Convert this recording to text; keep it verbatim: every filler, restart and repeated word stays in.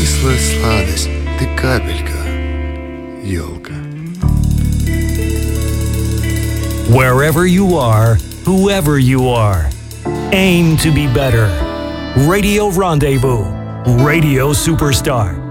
кислая сладость, ты капелька, елка. Wherever you are, whoever you are, aim to be better. Radio Rendezvous, Radio Superstar.